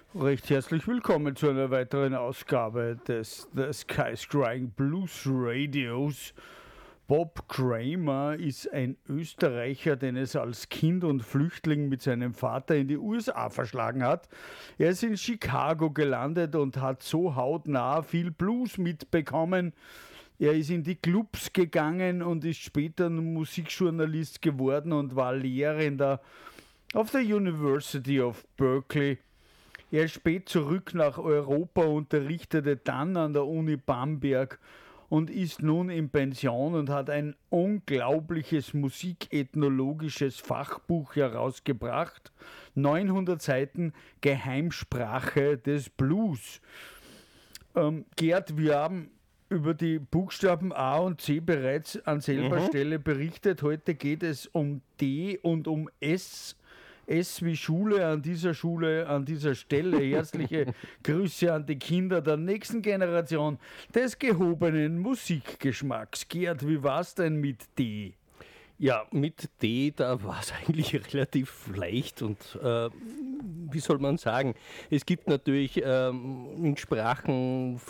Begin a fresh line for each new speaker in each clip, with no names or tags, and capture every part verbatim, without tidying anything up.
Recht herzlich willkommen zu einer weiteren Ausgabe des The Skyscrying Blues Radios. Bob Kramer ist ein Österreicher, den es als Kind und Flüchtling mit seinem Vater in die U S A verschlagen hat. Er ist in Chicago gelandet und hat so hautnah viel Blues mitbekommen. Er ist in die Clubs gegangen und ist später Musikjournalist geworden und war Lehrender auf der University of Berkeley. Er ist spät zurück nach Europa, unterrichtete dann an der Uni Bamberg und ist nun in Pension und hat ein unglaubliches musikethnologisches Fachbuch herausgebracht. neunhundert Seiten Geheimsprache des Blues. Ähm, Gerd, wir haben über die Buchstaben A und C bereits an selber mhm. Stelle berichtet. Heute geht es um D und um S. S wie Schule, an dieser Schule, an dieser Stelle. Herzliche Grüße an die Kinder der nächsten Generation des gehobenen Musikgeschmacks. Gerd, wie war's denn mit D?
Ja, mit D, da war es eigentlich relativ leicht und äh, wie soll man sagen, es gibt natürlich ähm, in Sprachen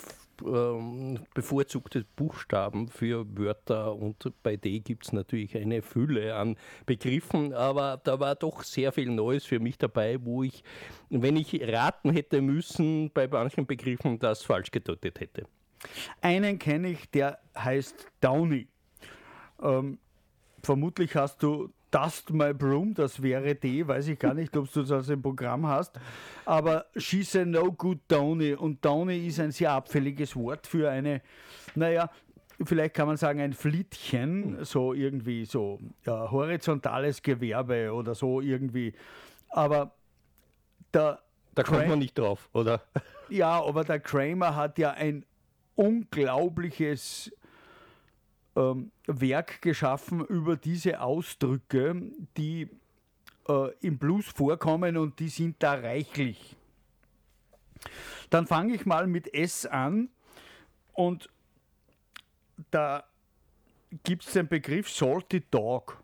bevorzugte Buchstaben für Wörter und bei D gibt es natürlich eine Fülle an Begriffen, aber da war doch sehr viel Neues für mich dabei, wo ich, wenn ich raten hätte müssen, bei manchen Begriffen das falsch gedeutet hätte.
Einen kenne ich, der heißt Downey. Ähm, vermutlich hast du Dust My Broom, das wäre D, weiß ich gar nicht, ob du das im Programm hast, aber She's a No Good Downey und Downey ist ein sehr abfälliges Wort für eine, naja, vielleicht kann man sagen ein Flittchen, so irgendwie so ja, horizontales Gewerbe oder so irgendwie, aber der
Da kommt man nicht drauf, oder?
Ja, aber der Kramer hat ja ein unglaubliches Ähm, Werk geschaffen über diese Ausdrücke, die äh, im Blues vorkommen und die sind da reichlich. Dann fange ich mal mit S an und da gibt es den Begriff Salty Dog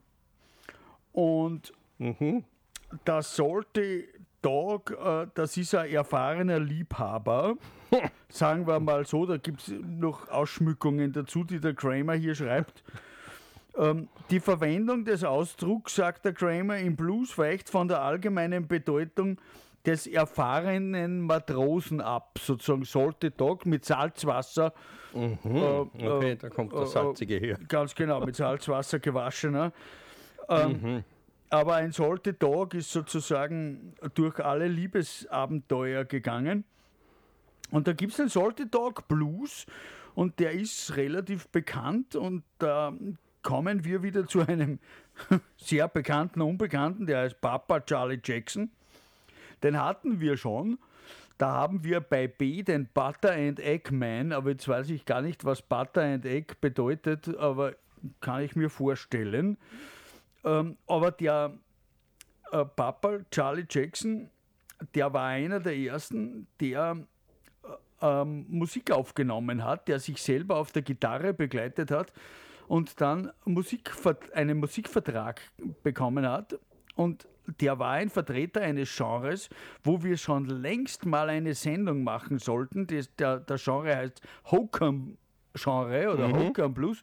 und mhm. der Salty Dog, äh, das ist ein erfahrener Liebhaber, sagen wir mal so, da gibt es noch Ausschmückungen dazu, die der Kramer hier schreibt. Ähm, die Verwendung des Ausdrucks, sagt der Kramer, im Blues weicht von der allgemeinen Bedeutung des erfahrenen Matrosen ab, sozusagen Salty Dog mit Salzwasser.
Mhm. Äh, okay, äh, da kommt das Salzige her.
Ganz genau, mit Salzwasser gewaschener. Ähm, mhm. Aber ein Salty Dog ist sozusagen durch alle Liebesabenteuer gegangen. Und da gibt es den Salty Dog Blues und der ist relativ bekannt und da kommen wir wieder zu einem sehr bekannten Unbekannten, der heißt Papa Charlie Jackson. Den hatten wir schon. Da haben wir bei B den Butter and Egg Man, aber jetzt weiß ich gar nicht, was Butter and Egg bedeutet, aber kann ich mir vorstellen. Ähm, aber der äh, Papa Charlie Jackson, der war einer der ersten, der ähm, Musik aufgenommen hat, der sich selber auf der Gitarre begleitet hat und dann Musik, einen Musikvertrag bekommen hat. Und der war ein Vertreter eines Genres, wo wir schon längst mal eine Sendung machen sollten. Das, der, der Genre heißt Hokum-Genre oder mhm. Hokum Blues.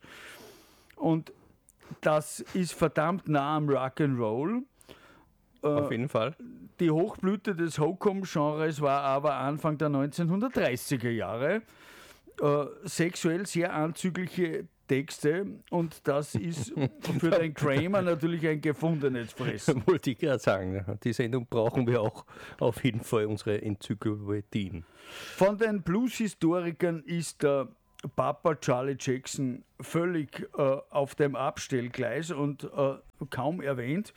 Und das ist verdammt nah am Rock'n'Roll.
Auf jeden Fall.
Die Hochblüte des Hokum-Genres war aber Anfang der neunzehnhundertdreißiger Jahre. Äh, sexuell sehr anzügliche Texte und das ist für den Kramer natürlich ein gefundenes Fressen.
Wollte ich gerade sagen, die Sendung brauchen wir auch auf jeden Fall, unsere Enzyklopädien.
Von den Blues-Historikern ist der Papa Charlie Jackson völlig äh, auf dem Abstellgleis und äh, kaum erwähnt.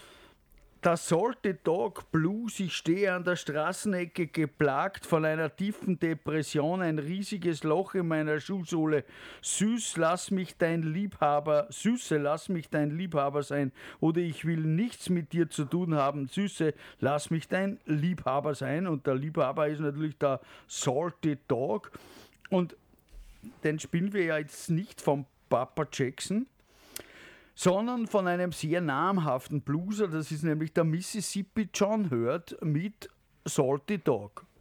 Das Salty Dog Blues, ich stehe an der Straßenecke geplagt von einer tiefen Depression, ein riesiges Loch in meiner Schuhsohle. Süß, lass mich dein Liebhaber, Süße, lass mich dein Liebhaber sein. Oder ich will nichts mit dir zu tun haben. Süße, lass mich dein Liebhaber sein. Und der Liebhaber ist natürlich der Salty Dog. Und den spielen wir ja jetzt nicht vom Papa Jackson, sondern von einem sehr namhaften Blueser, das ist nämlich der Mississippi John Hurt mit Salty Dog.